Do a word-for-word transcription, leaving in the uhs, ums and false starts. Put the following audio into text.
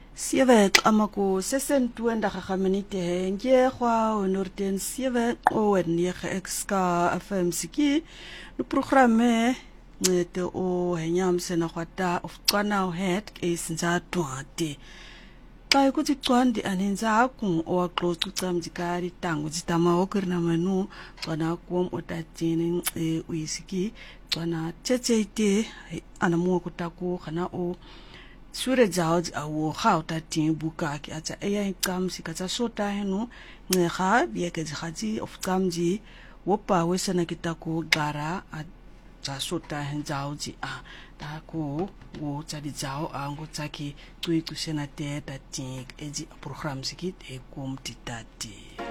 Sewe amako sesentwintig minute nje kwa onorten sewe o nege exka F M siki no programme ngete o henyamse na kwata of tswana o het esinza twate kai kuti tswandi anenza ku o close to tsamjikari tangu zitama okirna manu tswana kom otatini e uisiki tswana tsetseite anamu kutaku kana o sure jaud awo khauta tin buka ki ata eya kam sikata sota henu ngeha bieke khati of kamji wopa wesana kitako gara a ja sota hen jauji a ta ko wo tsadi jao ango tsaki tui kusena te ta tin eji program sikit e kom titati